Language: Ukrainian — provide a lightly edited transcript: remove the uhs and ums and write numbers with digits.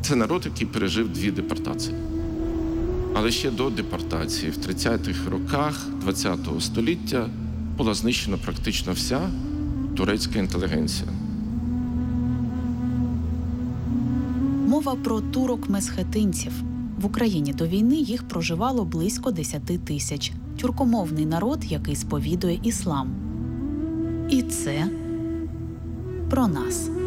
Це народ, який пережив 2 депортації. Але ще до депортації, в 30-х роках ХХ століття, була знищена практично вся турецька інтелігенція. Мова про турок-месхетинців. В Україні до війни їх проживало близько 10 тисяч. Тюркомовний народ, який сповідує іслам. І це про нас.